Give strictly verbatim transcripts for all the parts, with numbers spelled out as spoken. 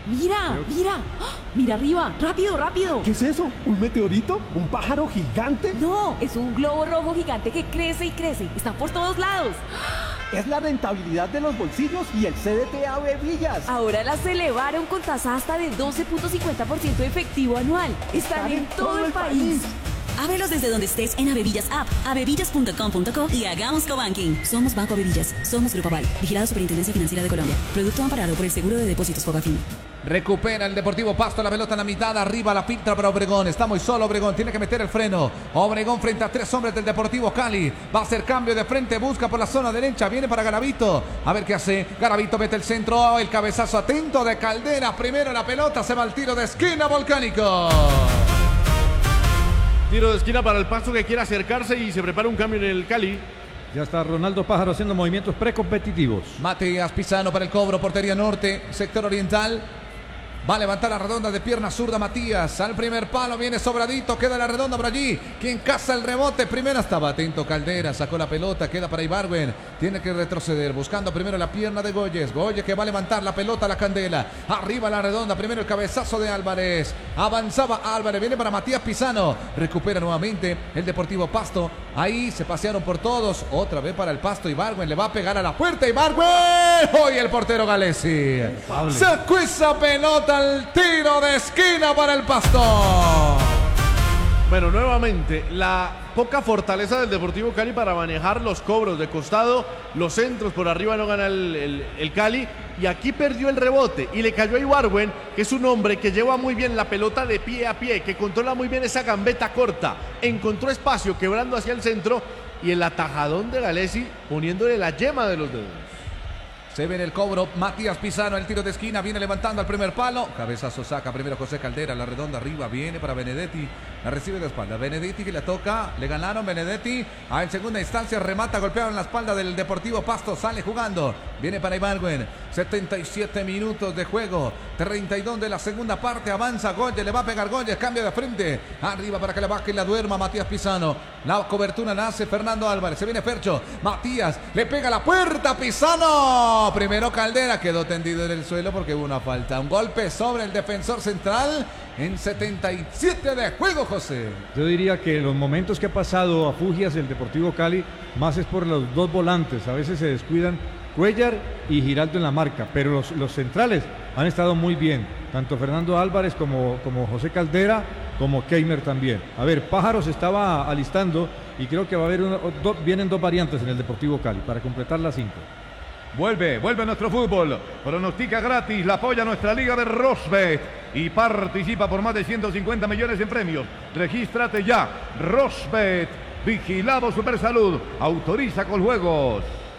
Mira, Creo... mira, ¡ah! Mira arriba, rápido, rápido. ¿Qué es eso? ¿Un meteorito? ¿Un pájaro gigante? No, es un globo rojo gigante que crece y crece. Está por todos lados. Es la rentabilidad de los bolsillos y el C D T Ave Villas. Ahora las elevaron con tasa hasta de doce punto cincuenta por ciento efectivo anual. Están, Están en, en todo, todo el país. país. Ábrelos desde donde estés en Avevillas App, avevillas punto com punto co y hagamos cobanking. Somos Banco Avevillas, somos Grupo Aval, vigilado Superintendencia Financiera de Colombia. Producto amparado por el Seguro de Depósitos Fogafín. Recupera el Deportivo Pasto la pelota en la mitad, arriba la filtra para Obregón, está muy solo Obregón, tiene que meter el freno. Obregón frente a tres hombres del Deportivo Cali, va a hacer cambio de frente, busca por la zona derecha, viene para Garavito, a ver qué hace. Garavito mete el centro, el cabezazo atento de Caldera, primero la pelota, se va al tiro de esquina Volcánico. Tiro de esquina para el Pasto que quiere acercarse y se prepara un cambio en el Cali. Ya está Ronaldo Pájaro haciendo movimientos precompetitivos. Matías Pisano para el cobro, portería norte, sector oriental. Va a levantar la redonda de pierna zurda Matías. Al primer palo viene sobradito. Queda la redonda por allí. Quien caza el rebote. Primero estaba atento Caldera. Sacó la pelota. Queda para Ibargüen. Tiene que retroceder. Buscando primero la pierna de Goyes. Goyes que va a levantar la pelota a la candela. Arriba la redonda. Primero el cabezazo de Álvarez. Avanzaba Álvarez. Viene para Matías Pisano. Recupera nuevamente el Deportivo Pasto. Ahí se pasearon por todos. Otra vez para el Pasto. Ibargüen le va a pegar a la puerta. Ibargüen. Hoy el portero Galesi. Sacó esa pelota al tiro de esquina para el Pasto. Bueno, nuevamente, la poca fortaleza del Deportivo Cali para manejar los cobros de costado, los centros por arriba no gana el, el, el Cali, y aquí perdió el rebote y le cayó a Ibargüen, que es un hombre que lleva muy bien la pelota de pie a pie, que controla muy bien esa gambeta corta, encontró espacio quebrando hacia el centro y el atajadón de Galesi poniéndole la yema de los dedos. Se ve en el cobro, Matías Pisano, el tiro de esquina, viene levantando al primer palo. Cabezazo saca primero José Caldera, la redonda arriba, viene para Benedetti. La recibe de espalda, Benedetti que le toca, le ganaron Benedetti. Ah, en segunda instancia remata, golpeado en la espalda del Deportivo Pasto, sale jugando. Viene para Ibargüen, setenta y siete minutos de juego, treinta y dos de la segunda parte, avanza Goyes, le va a pegar Goyes, cambia de frente. Arriba para que la baje y la duerma Matías Pisano. La cobertura la hace Fernando Álvarez, se viene Fercho, Matías, le pega la puerta, Pisano. Primero Caldera quedó tendido en el suelo porque hubo una falta. Un golpe sobre el defensor central en setenta y siete de juego, José. Yo diría que los momentos que ha pasado a Fugias el Deportivo Cali, más es por los dos volantes. A veces se descuidan Cuellar y Giraldo en la marca, pero los, los centrales han estado muy bien. Tanto Fernando Álvarez como, como José Caldera, como Keimer también. A ver, Pájaro se estaba alistando y creo que va a haber una, do, vienen dos variantes en el Deportivo Cali para completar las cinco. Vuelve, vuelve nuestro fútbol. Pronostica gratis, la apoya nuestra liga de Rosbet y participa por más de ciento cincuenta millones en premios. Regístrate ya. Rosbet, vigilado Supersalud, autoriza con juegos.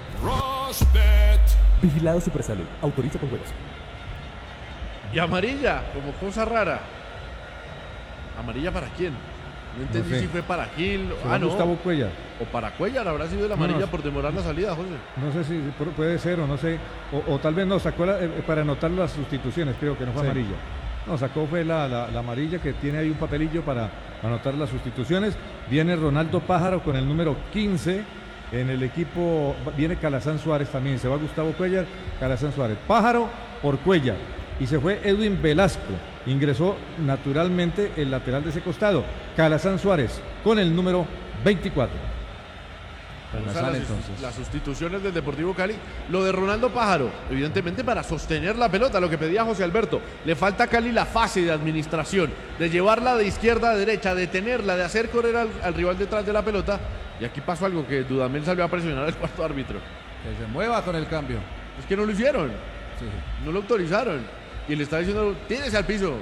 Rosbet, vigilado Supersalud, autoriza con juegos. Y amarilla, como cosa rara. ¿Amarilla para quién? No entendí no sé. Si fue para Gil. Ah, no. Gustavo Cuellar. O para Cuellar habrá sido la amarilla no, no. por demorar la salida, José. No sé si puede ser o no sé. O, o tal vez no, sacó la, eh, para anotar las sustituciones, creo que no fue sí. amarilla. No, sacó fue la, la, la amarilla que tiene ahí un papelillo para anotar las sustituciones. Viene Ronaldo Pájaro con el número quince. En el equipo viene Calazán Suárez también. Se va Gustavo Cuellar, Calazán Suárez. Pájaro por Cuellar. Y se fue Edwin Velasco. Ingresó naturalmente el lateral de ese costado. Calazán Suárez con el número veinticuatro. O sea, las, las sustituciones del Deportivo Cali. Lo de Ronaldo Pájaro, evidentemente para sostener la pelota, lo que pedía José Alberto. Le falta a Cali la fase de administración, de llevarla de izquierda a derecha, de tenerla, de hacer correr al, al rival detrás de la pelota. Y aquí pasó algo que Dudamel salió a presionar al cuarto árbitro. Que se mueva con el cambio. Es que no lo hicieron. Sí. No lo autorizaron. Y le está diciendo, tírese al piso.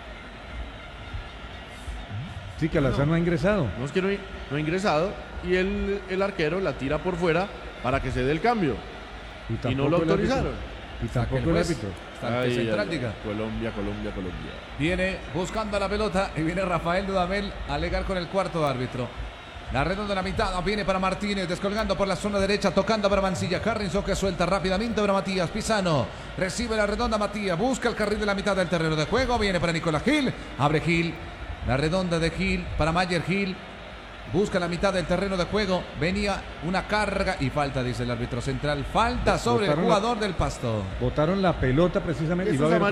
Sí, Calazán no, no ha ingresado. No es que no, no ha ingresado. Y el, el arquero la tira por fuera para que se dé el cambio. Y, y no lo autorizaron. Y tampoco el árbitro. Ay, central, ay, Colombia, Colombia, Colombia. Viene buscando la pelota y viene Rafael Dudamel a alegar con el cuarto árbitro. La redonda de la mitad viene para Martínez, descolgando por la zona derecha, tocando para Mancilla. Harrison que suelta rápidamente para Matías Pisano. Recibe la redonda Matías, busca el carril de la mitad del terreno de juego. Viene para Nicolás Gil, abre Gil. La redonda de Gil para Mayer Gil. Busca la mitad del terreno de juego. Venía una carga y falta, dice el árbitro central. Falta sobre el jugador la, del Pasto. Botaron la pelota precisamente. Y va a haber